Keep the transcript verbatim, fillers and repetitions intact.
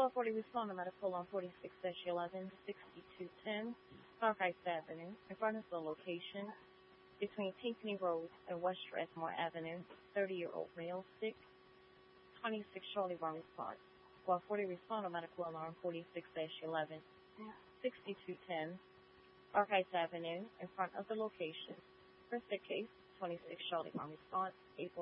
twelve forty responding medical on forty-six eleven sixty-two ten Northrice Avenue. In front of the location between Pinckney Road and West Strathmore Avenue. thirty-year-old male, sick. twenty-six Charlie Brown response. twelve forty responding medical alarm forty-six eleven sixty-two ten Northrice Avenue. In front of the location. First case, twenty-six Charlie Brown response. eight